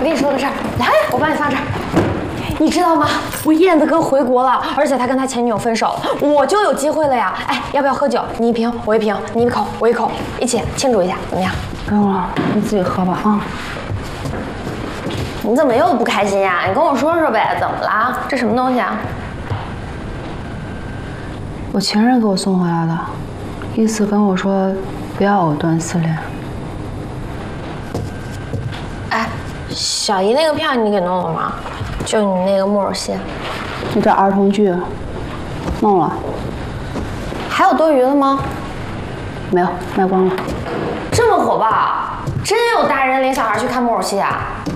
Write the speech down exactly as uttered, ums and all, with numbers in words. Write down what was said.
跟你说个事儿，来，我帮你放这儿。你知道吗？我燕子哥回国了，而且他跟他前女友分手了，我就有机会了呀！哎，要不要喝酒？你一瓶，我一瓶，你一口，我一口，一起庆祝一下，怎么样？ 不用了，你自己喝吧啊。 你怎么又不开心呀？你跟我说说呗，怎么了？这什么东西啊？ 我情人给我送回来的，意思跟我说不要藕断丝连。 哎，小姨那个票你给弄了吗？就你那个木偶戏， 那叫儿童剧，弄了。 还有多余的吗？ 没有，卖光了。 这么火爆，真有大人领小孩去看木偶戏啊？